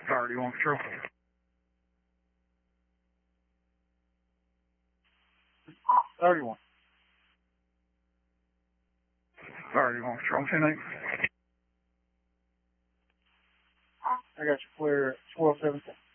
31 control. 31. 31 control. 10-8. I got you clear 12-17.